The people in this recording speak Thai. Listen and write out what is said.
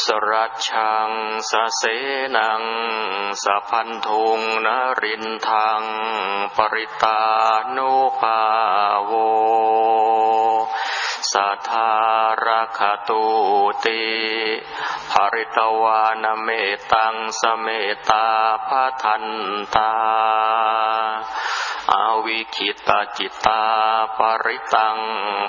สรัจฉังสะเสนังสัพพันธุงนรินทังปริตานุภาโวสัทธารคตุติภริตวานเมตังสเมตาภทันตาอวิคิตจิตตาปริตัง